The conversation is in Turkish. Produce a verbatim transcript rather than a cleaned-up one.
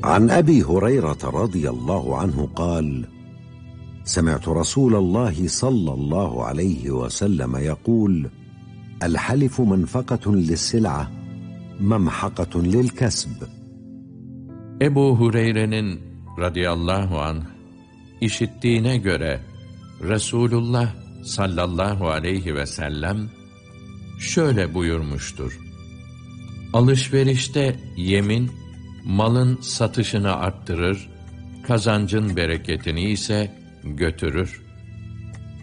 عن أبي هريرة رضي الله عنه قال: سمعت رسول الله صلى الله عليه وسلم يقول: الحلف منفقة للسلعة ممحقة للكسب. Ebu Hureyre'nin radıyallahu anh işittiğine göre Resulullah sallallahu aleyhi ve sellem şöyle buyurmuştur: Alışverişte yemin malın satışını arttırır, kazancın bereketini ise götürür.